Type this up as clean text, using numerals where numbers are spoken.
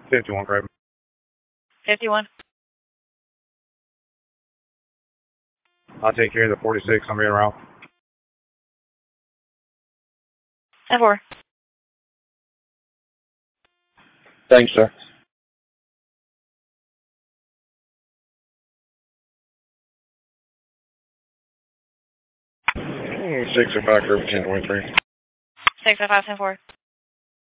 51, Craven. 51. I'll take care of the 46. I'm being route. 10-4. Thanks, sir. 605, Craven, 1023. 605, 10-4.